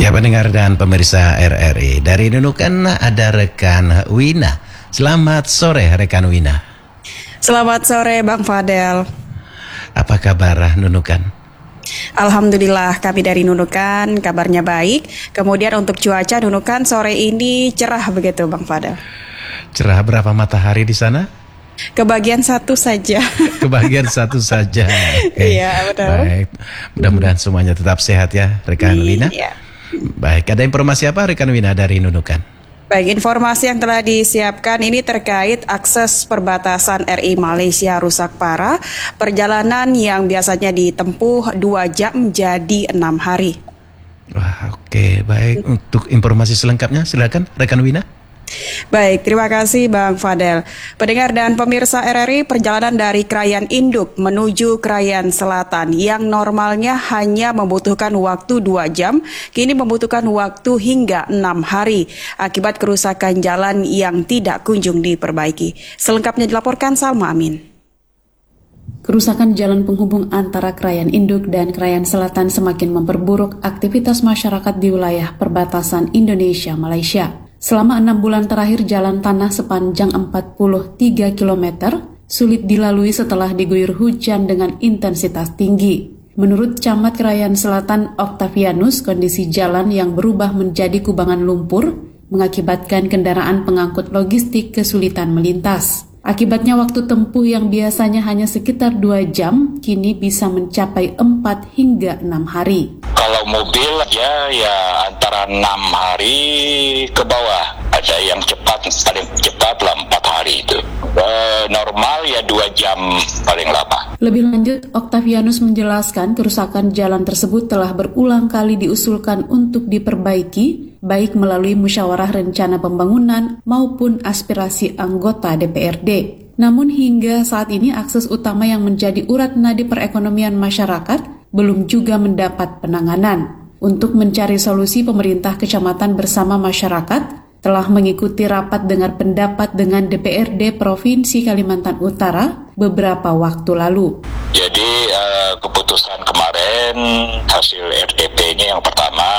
Ya, pendengar dan pemirsa RRI, dari Nunukan ada rekan Wina. Selamat sore rekan Wina. Selamat sore Bang Fadel. Apa kabar Nunukan? Alhamdulillah kami dari Nunukan kabarnya baik. Kemudian untuk cuaca Nunukan sore ini cerah begitu Bang Fadel. Cerah, berapa matahari di sana? Kebagian satu saja. Kebagian satu saja. Iya, betul. Baik, mudah-mudahan semuanya tetap sehat ya rekan Wina. Iya. Baik, ada informasi apa rekan Wina dari Nunukan? Baik, informasi yang telah disiapkan ini terkait akses perbatasan RI Malaysia rusak parah. Perjalanan yang biasanya ditempuh 2 jam jadi 6 hari. Wah, oke, baik. Untuk informasi selengkapnya silakan rekan Wina. Baik, terima kasih Bang Fadel. Pendengar dan pemirsa RRI, perjalanan dari Krayan Induk menuju Krayan Selatan yang normalnya hanya membutuhkan waktu 2 jam, kini membutuhkan waktu hingga 6 hari akibat kerusakan jalan yang tidak kunjung diperbaiki. Selengkapnya dilaporkan Salma Amin. Kerusakan jalan penghubung antara Krayan Induk dan Krayan Selatan semakin memperburuk aktivitas masyarakat di wilayah perbatasan Indonesia-Malaysia. Selama 6 bulan terakhir, jalan tanah sepanjang 43 km sulit dilalui setelah diguyur hujan dengan intensitas tinggi. Menurut Camat Krayan Selatan Octavianus, kondisi jalan yang berubah menjadi kubangan lumpur mengakibatkan kendaraan pengangkut logistik kesulitan melintas. Akibatnya waktu tempuh yang biasanya hanya sekitar 2 jam, kini bisa mencapai 4 hingga 6 hari. Kalau mobil ya antara 6 hari ke bawah. Ada yang cepat, paling cepat lah 4 hari itu. Normal ya 2 jam paling lama. Lebih lanjut, Octavianus menjelaskan kerusakan jalan tersebut telah berulang kali diusulkan untuk diperbaiki, baik melalui musyawarah rencana pembangunan maupun aspirasi anggota DPRD. Namun hingga saat ini akses utama yang menjadi urat nadi perekonomian masyarakat belum juga mendapat penanganan. Untuk mencari solusi, pemerintah kecamatan bersama masyarakat telah mengikuti rapat dengar pendapat dengan DPRD Provinsi Kalimantan Utara beberapa waktu lalu. Jadi keputusan kemarin hasil RDP-nya yang pertama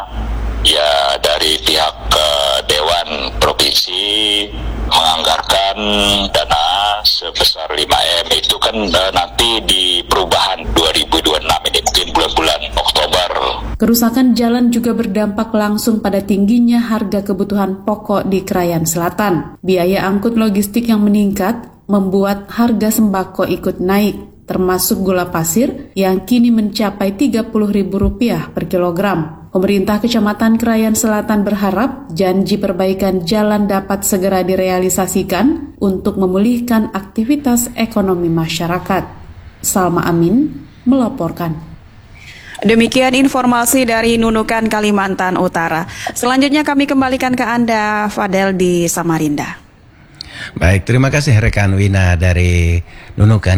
ya dari pihak Dewan Provinsi menganggarkan dana sebesar 5M itu kan nanti di perubahan 2026 ini mungkin bulan-bulan Oktober. Kerusakan jalan juga berdampak langsung pada tingginya harga kebutuhan pokok di Krayan Selatan. Biaya angkut logistik yang meningkat membuat harga sembako ikut naik, termasuk gula pasir yang kini mencapai Rp30.000 per kilogram. Pemerintah Kecamatan Krayan Selatan berharap janji perbaikan jalan dapat segera direalisasikan untuk memulihkan aktivitas ekonomi masyarakat. Salma Amin melaporkan. Demikian informasi dari Nunukan, Kalimantan Utara. Selanjutnya kami kembalikan ke Anda, Fadel, di Samarinda. Baik, terima kasih rekan Wina dari Nunukan.